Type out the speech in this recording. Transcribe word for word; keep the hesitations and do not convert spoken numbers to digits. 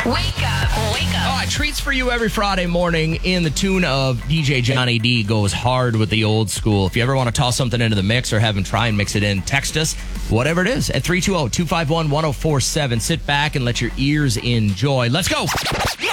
Wake up. Wake up. All right, treats for you every Friday morning in the tune of D J Johnny D goes hard with the old school. If you ever want to toss something into the mix or have him try and mix it in, text us, whatever it is, at three two zero, two five one, one zero four seven. Sit back and let your ears enjoy. Let's go.